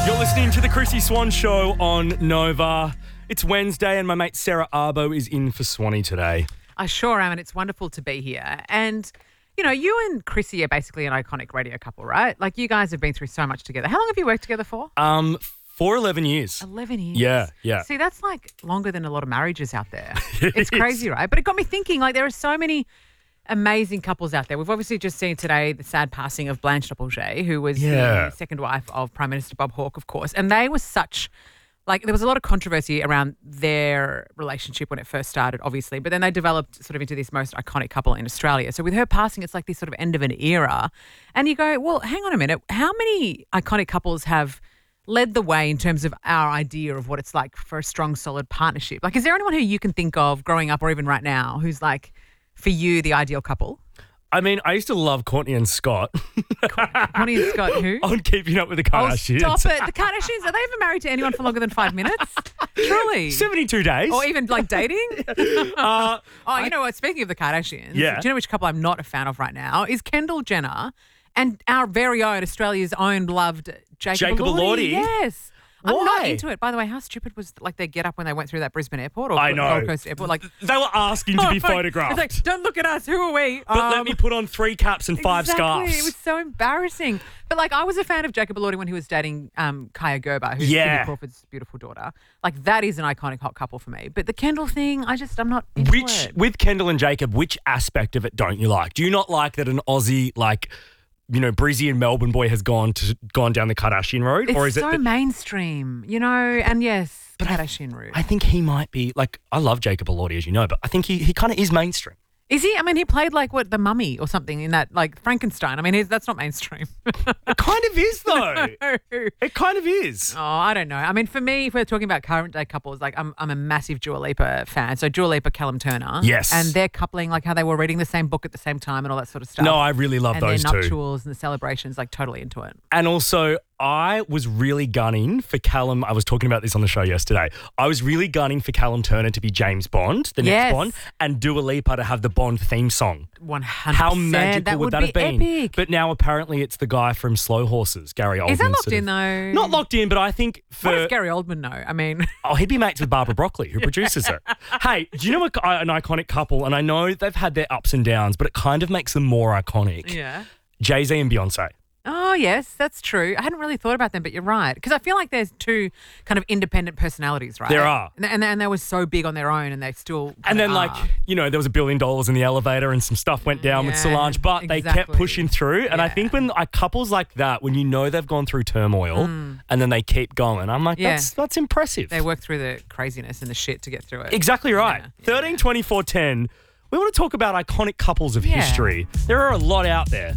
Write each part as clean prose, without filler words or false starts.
You're listening to the Chrissy Swan Show on Nova. It's Wednesday and my mate Sarah Arbo is in for Swanee today. I sure am, and it's wonderful to be here. And, you know, you and Chrissy are basically an iconic radio couple, right? Like, you guys have been through so much together. How long have you worked together for? For 11 years. 11 years? Yeah. See, that's like longer than a lot of marriages out there. It's crazy, right? But it got me thinking, like, there are so many amazing couples out there. We've obviously just seen today the sad passing of Blanche Doppelgay, who was the second wife of Prime Minister Bob Hawke, of course. And they were such... Like, there was a lot of controversy around their relationship when it first started, obviously, but then they developed sort of into this most iconic couple in Australia. So with her passing, it's like this sort of end of an era. And you go, well, hang on a minute. How many iconic couples have led the way in terms of our idea of what it's like for a strong, solid partnership? Like, is there anyone who you can think of growing up or even right now who's like, for you, the ideal couple? I mean, I used to love Courtney and Scott. Courtney and Scott who? On Keeping Up with the Kardashians. Oh, stop it. The Kardashians, are they ever married to anyone for longer than 5 minutes? Truly. 72 days. Or even like dating? You know what? Speaking of the Kardashians, do you know which couple I'm not a fan of right now? Is Kendall Jenner and our very own Australia's own beloved Jacob Elordi. Yes. I'm not into it. By the way, how stupid was like their get up when they went through that Brisbane airport or Gold Coast airport? Like they were asking to be photographed. It's like, don't look at us. Who are we? But let me put on 3 caps and 5 scarves. It was so embarrassing. But like, I was a fan of Jacob Elordi when he was dating Kaya Gerber, who's Cindy Crawford's beautiful daughter. Like, that is an iconic hot couple for me. But the Kendall thing, I'm not into it. With Kendall and Jacob, which aspect of it don't you like? Do you not like that an Aussie like? You know, breezy and Melbourne boy has gone down the Kardashian road? It's so mainstream, you know, and yes, Kardashian route. I think he might be, like, I love Jacob Elordi, as you know, but I think he kind of is mainstream. Is he? I mean, he played like the Mummy or something in that, like Frankenstein. I mean, that's not mainstream. It kind of is, though. It kind of is. Oh, I don't know. I mean, for me, if we're talking about current day couples, like I'm a massive Dua Lipa fan. So Dua Lipa, Callum Turner. Yes. And they're coupling, like how they were reading the same book at the same time and all that sort of stuff. No, I really love those two. And their nuptials and the celebrations, like totally into it. And also, I was really gunning for Callum. I was talking about this on the show yesterday. I was really gunning for Callum Turner to be James Bond, the next Bond, and Dua Lipa to have the Bond theme song. 100%. How magical would that have been? Epic. But now apparently it's the guy from Slow Horses, Gary Oldman. Is that locked in though? Not locked in, but I think for... What does Gary Oldman know? I mean... Oh, he'd be mates with Barbara Broccoli, who produces it. Hey, do you know an iconic couple? And I know they've had their ups and downs, but it kind of makes them more iconic. Yeah. Jay-Z and Beyonce. Oh, yes, that's true. I hadn't really thought about them, but you're right. Because I feel like there's two kind of independent personalities, right? There are. And they were so big on their own and they still And then, like, you know, there was $1 billion in the elevator and some stuff went down with Solange, but they kept pushing through. And I think when couples like that, when you know they've gone through turmoil and then they keep going, I'm like, that's impressive. They work through the craziness and the shit to get through it. Exactly right. 13, 24, 10. We want to talk about iconic couples of history. There are a lot out there.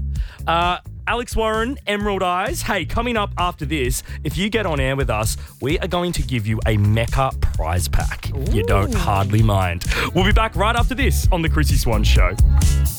Alex Warren, Emerald Eyes. Hey, coming up after this, if you get on air with us, we are going to give you a Mecca prize pack. Ooh. You don't hardly mind. We'll be back right after this on The Chrissy Swan Show.